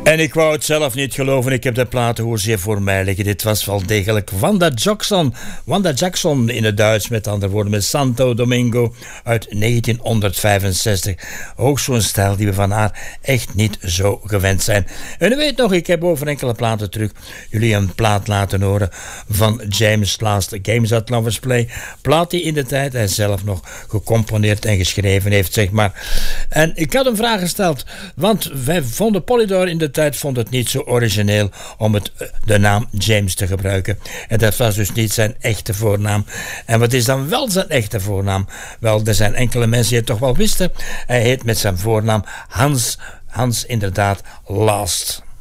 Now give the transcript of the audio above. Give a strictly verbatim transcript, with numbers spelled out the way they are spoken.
En ik wou het zelf niet geloven, ik heb de platenhoes voor mij liggen. Dit was wel degelijk Wanda Jackson. Wanda Jackson in het Duits, met andere woorden, met Santo Domingo uit negentienhonderdvijfenzestig. Ook zo'n stijl die we van haar echt niet zo gewend zijn. En u weet nog, ik heb over enkele platen terug jullie een plaat laten horen van James Last Games at Lovers Play. Plaat die in de tijd hij zelf nog gecomponeerd en geschreven heeft, zeg maar. En ik had een vraag gesteld, want wij vonden Polydor in de tijd vond het niet zo origineel om het, de naam James te gebruiken. En dat was dus niet zijn echte voornaam. En wat is dan wel zijn echte voornaam? Wel, er zijn enkele mensen die het toch wel wisten. Hij heet met zijn voornaam Hans, Hans inderdaad Last.